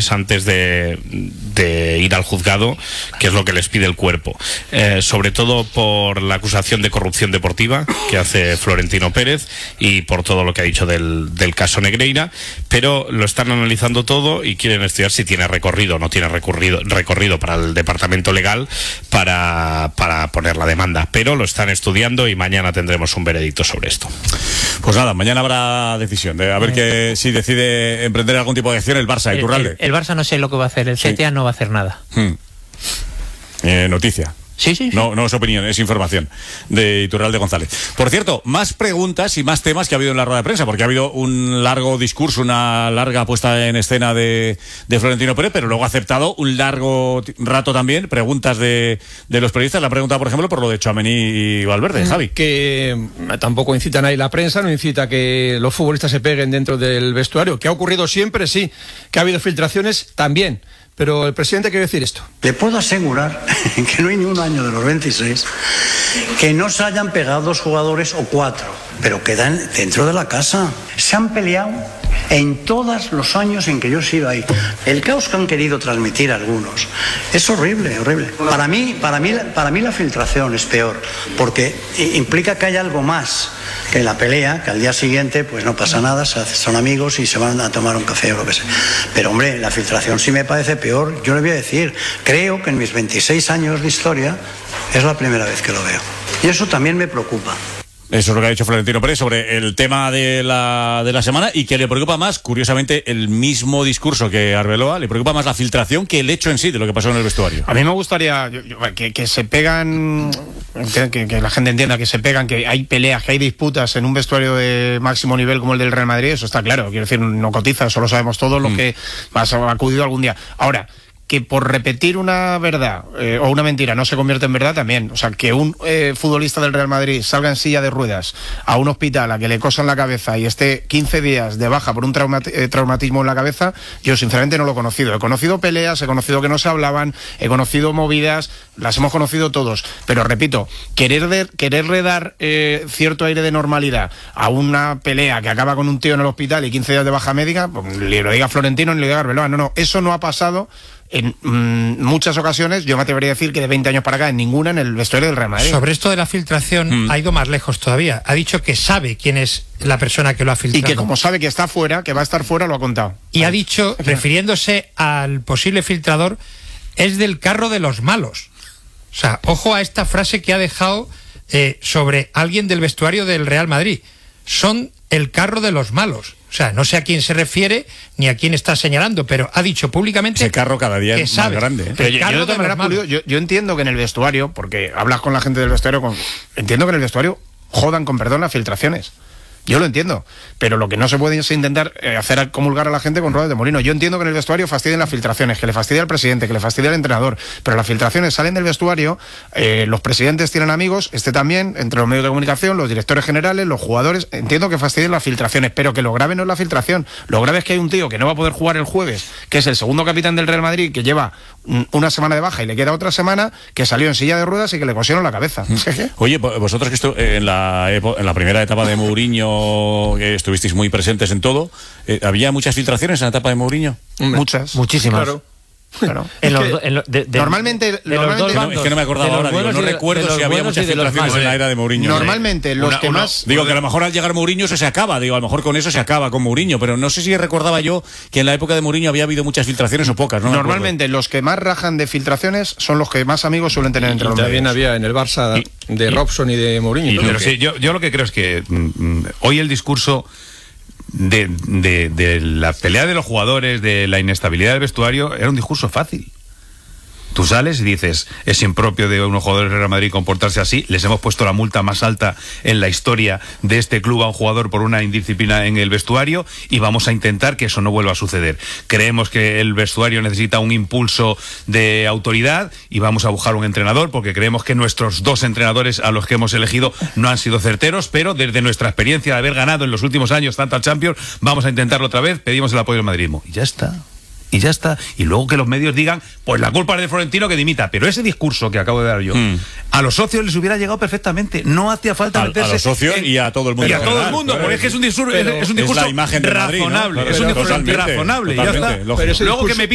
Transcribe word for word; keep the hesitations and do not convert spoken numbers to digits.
jugadores antes de, de ir al juzgado, que es lo que les pide el cuerpo. Eh, sobre todo por la acusación de corrupción deportiva que hace Florentino Pérez y por todo lo que ha dicho del, del caso Negreira, pero lo están analizando todo y quieren estudiar si tiene recorrido o no tiene recorrido, recorrido para el departamento legal para, para poner la demanda, pero lo están estudiando y mañana tendremos un veredicto sobre esto. Pues nada, mañana habrá decisión de a ver que si decide emprender algún tipo de acción el Barça, el, Iturralde. El, el Barça no sé lo que va a hacer, el C T A sí. no va a hacer nada. Hmm. Eh, noticia. Sí, sí, sí. No, no es opinión, es información de Iturralde González. Por cierto, más preguntas y más temas que ha habido en la rueda de prensa, porque ha habido un largo discurso, una larga puesta en escena de, de Florentino Pérez, pero luego ha aceptado un largo rato también preguntas de, de los periodistas. La pregunta, por ejemplo, por lo de Tchouaméni y Valverde, mm, Javi. Que tampoco incitan ahí la prensa, no incita a que los futbolistas se peguen dentro del vestuario. ¿Que ha ocurrido siempre? Sí. ¿Que ha habido filtraciones? También. Pero el presidente quiere decir esto. Le puedo asegurar que no hay ni un año de los veintiséis que no se hayan pegado dos jugadores o cuatro, pero quedan dentro de la casa. Se han peleado en todos los años en que yo he sido ahí. El caos que han querido transmitir algunos es horrible, horrible. Para mí, para mí, para mí la filtración es peor, porque implica que hay algo más que la pelea, que al día siguiente pues no pasa nada, son amigos y se van a tomar un café o lo que sea. Pero hombre, la filtración sí me parece peor. Yo le voy a decir, creo que en mis veintiséis años de historia es la primera vez que lo veo. Y eso también me preocupa. Eso es lo que ha dicho Florentino Pérez sobre el tema de la, de la semana, y que le preocupa más, curiosamente, el mismo discurso que Arbeloa, le preocupa más la filtración que el hecho en sí de lo que pasó en el vestuario. A mí me gustaría yo, yo, que, que se pegan, que, que la gente entienda que se pegan, que hay peleas, que hay disputas en un vestuario de máximo nivel como el del Real Madrid, eso está claro, quiero decir, no cotiza, eso lo sabemos todos los mm. que has acudido algún día. Ahora, que por repetir una verdad eh, o una mentira no se convierte en verdad también. O sea, que un eh, futbolista del Real Madrid salga en silla de ruedas a un hospital a que le cosan la cabeza y esté quince días de baja por un traumati eh, traumatismo en la cabeza, yo sinceramente no lo he conocido. He conocido peleas, he conocido que no se hablaban, he conocido movidas, las hemos conocido todos. Pero repito, querer de, quererle dar eh, cierto aire de normalidad a una pelea que acaba con un tío en el hospital y quince días de baja médica, pues, ni lo diga Florentino ni lo diga Arbeloa. No, no, eso no ha pasado en mmm, muchas ocasiones. Yo me atrevería a decir que de veinte años para acá en ninguna en el vestuario del Real Madrid. Sobre esto de la filtración mm. ha ido más lejos todavía. Ha dicho que sabe quién es la persona que lo ha filtrado. Y que como sabe que está fuera, que va a estar fuera, lo ha contado. Y Ay. ha dicho, refiriéndose al posible filtrador, es del carro de los malos. O sea, ojo a esta frase que ha dejado eh, sobre alguien del vestuario del Real Madrid. Son el carro de los malos. O sea, no sé a quién se refiere ni a quién está señalando, pero ha dicho públicamente ese carro cada día es más grande, ¿eh? Pero yo, yo, de otra manera, Pulido, yo, yo entiendo que en el vestuario, porque hablas con la gente del vestuario, con, entiendo que en el vestuario jodan, con perdón, las filtraciones. Yo lo entiendo, pero lo que no se puede es intentar eh, hacer comulgar a la gente con ruedas de molino. Yo entiendo que en el vestuario fastidien las filtraciones, que le fastidia al presidente, que le fastidia al entrenador, pero las filtraciones salen del vestuario, eh, los presidentes tienen amigos, este también, entre los medios de comunicación, los directores generales, los jugadores. Entiendo que fastidien las filtraciones, pero que lo grave no es la filtración. Lo grave es que hay un tío que no va a poder jugar el jueves, que es el segundo capitán del Real Madrid, que lleva una semana de baja y le queda otra semana, que salió en silla de ruedas y que le cosieron la cabeza. Oye, vosotros que esto, en, la, en la primera etapa de Mourinho, que estuvisteis muy presentes en todo, eh, ¿había muchas filtraciones en la etapa de Mourinho? Muchas. Muchísimas. Claro. Claro. En los, en lo, de, de, normalmente, de normalmente los dos bandos, no, es que no me acordaba ahora, digo, no recuerdo si había muchas filtraciones en la era de Mourinho. Normalmente los una, que una, más digo que a lo mejor al llegar Mourinho eso se acaba, digo, a lo mejor con eso se acaba con Mourinho, pero no sé si recordaba yo que en la época de Mourinho había habido muchas filtraciones o pocas, ¿no? Normalmente los que más rajan de filtraciones son los que más amigos suelen tener entre los medios. También había en el Barça y, de Robson y de Mourinho. Y, pero sí, yo, yo lo que creo es que mm, hoy el discurso de, de, de la pelea de los jugadores, de la inestabilidad del vestuario, era un discurso fácil. Tú sales y dices, es impropio de unos jugadores del Real Madrid comportarse así, les hemos puesto la multa más alta en la historia de este club a un jugador por una indisciplina en el vestuario y vamos a intentar que eso no vuelva a suceder. Creemos que el vestuario necesita un impulso de autoridad y vamos a buscar un entrenador porque creemos que nuestros dos entrenadores a los que hemos elegido no han sido certeros, pero desde nuestra experiencia de haber ganado en los últimos años tanta Champions, vamos a intentarlo otra vez, pedimos el apoyo del madridismo. Y ya está. Y ya está, y luego que los medios digan, pues la culpa es de Florentino que dimita, pero ese discurso que acabo de dar yo, mm. a los socios les hubiera llegado perfectamente, no hacía falta a, meterse a los socios en, y a todo el mundo. Y a todo el mundo, porque es que es un discurso, es un discurso es la imagen de Madrid, razonable, ¿no? es un discurso razonable, ya está. Pero luego que me